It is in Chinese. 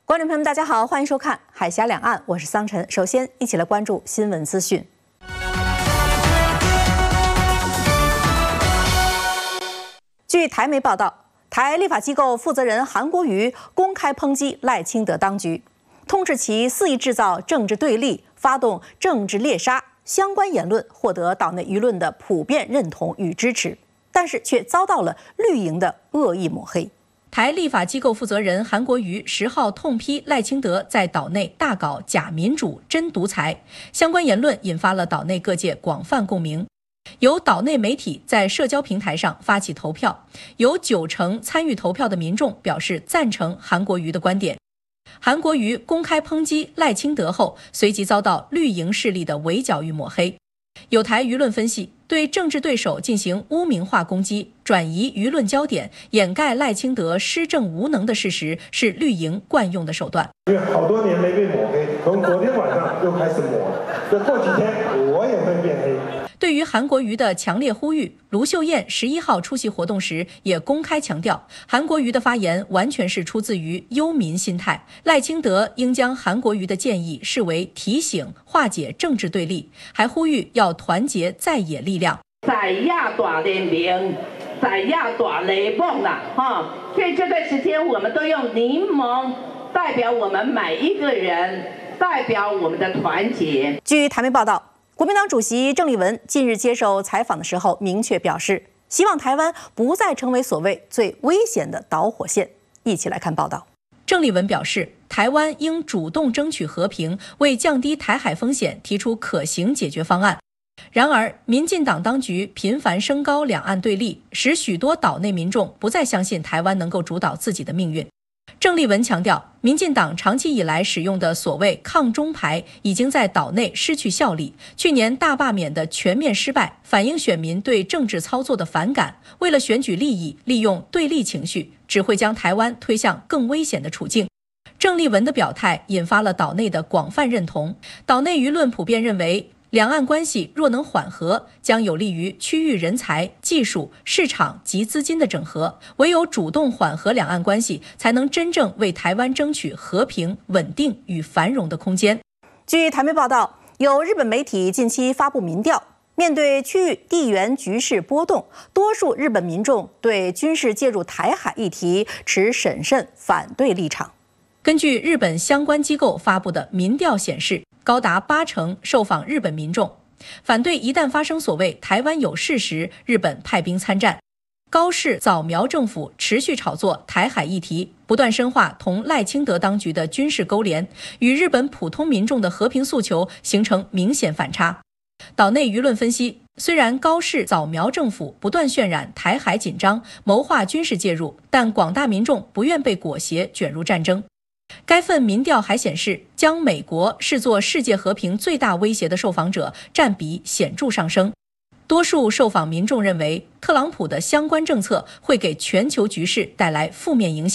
观众朋友们，大家好，欢迎收看《海峡两岸》，我是桑晨。首先，一起来关注新闻资讯。据台媒报道，台立法机构负责人韩国瑜公开抨击赖清德当局，痛斥其肆意制造政治对立，发动政治猎杀。相关言论获得岛内舆论的普遍认同与支持，但是却遭到了绿营的恶意抹黑。台立法机构负责人韩国瑜10号痛批赖清德在岛内大搞假民主、真独裁，相关言论引发了岛内各界广泛共鸣。有岛内媒体在社交平台上发起投票，有90%参与投票的民众表示赞成韩国瑜的观点。韩国瑜公开抨击赖清德后，随即遭到绿营势力的围剿与抹黑。有台舆论分析，对政治对手进行污名化攻击，转移舆论焦点，掩盖赖清德施政无能的事实，是绿营惯用的手段。 因为好多年没被抹黑，从昨天晚上又开始抹了，这过几天我也会变黑。 对于韩国瑜的强烈呼吁，卢秀燕11号出席活动时也公开强调，韩国瑜的发言完全是出自于忧民心态。赖清德应将韩国瑜的建议视为提醒，化解政治对立，还呼吁要团结在野力量。 在亚大联盟，在亚大雷梦啦，所以这段时间我们都用柠檬代表我们每一个人，代表我们的团结。 据台媒报道，国民党主席郑丽文近日接受采访的时候，明确表示，希望台湾不再成为所谓最危险的导火线。一起来看报道。郑丽文表示，台湾应主动争取和平，为降低台海风险提出可行解决方案。然而，民进党当局频繁升高两岸对立，使许多岛内民众不再相信台湾能够主导自己的命运。郑丽文强调，民进党长期以来使用的所谓抗中牌已经在岛内失去效力。去年大罢免的全面失败，反映选民对政治操作的反感。为了选举利益，利用对立情绪，只会将台湾推向更危险的处境。郑丽文的表态引发了岛内的广泛认同，岛内舆论普遍认为，两岸关系若能缓和，将有利于区域人才、技术、市场及资金的整合。唯有主动缓和两岸关系，才能真正为台湾争取和平、稳定与繁荣的空间。据台媒报道，有日本媒体近期发布民调，面对区域地缘局势波动，多数日本民众对军事介入台海议题持审慎反对立场。根据日本相关机构发布的民调显示，高达80%受访日本民众反对一旦发生所谓台湾有事时，日本派兵参战。高市早苗政府持续炒作台海议题，不断深化同赖清德当局的军事勾连，与日本普通民众的和平诉求形成明显反差。岛内舆论分析，虽然高市早苗政府不断渲染台海紧张，谋划军事介入，但广大民众不愿被裹挟卷入战争。该份民调还显示，将美国视作世界和平最大威胁的受访者占比显著上升。多数受访民众认为，特朗普的相关政策会给全球局势带来负面影响。